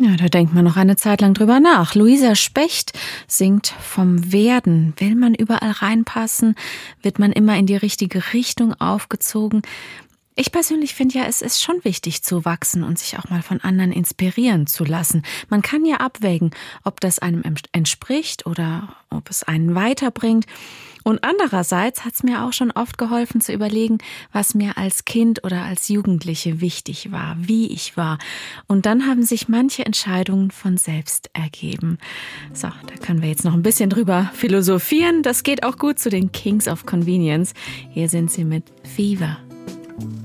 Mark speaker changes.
Speaker 1: Ja, da denkt man noch eine Zeit lang drüber nach. Luisa Specht singt vom Werden. Will man überall reinpassen? Wird man immer in die richtige Richtung aufgezogen? Ich persönlich finde ja, es ist schon wichtig zu wachsen und sich auch mal von anderen inspirieren zu lassen. Man kann ja abwägen, ob das einem entspricht oder ob es einen weiterbringt. Und andererseits hat es mir auch schon oft geholfen zu überlegen, was mir als Kind oder als Jugendliche wichtig war, wie ich war. Und dann haben sich manche Entscheidungen von selbst ergeben. So, da können wir jetzt noch ein bisschen drüber philosophieren. Das geht auch gut zu den Kings of Convenience. Hier sind sie mit Fever.